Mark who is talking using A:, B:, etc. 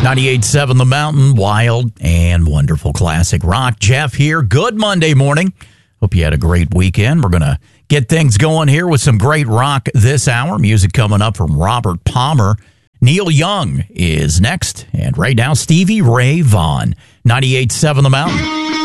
A: 98.7 The Mountain, wild and wonderful classic rock. Jeff here. Good Monday morning. Hope you had a great weekend. We're going to get things going here with some great rock this hour. Music coming up from Robert Palmer. Neil Young is next. And right now, Stevie Ray Vaughan. 98.7 The Mountain.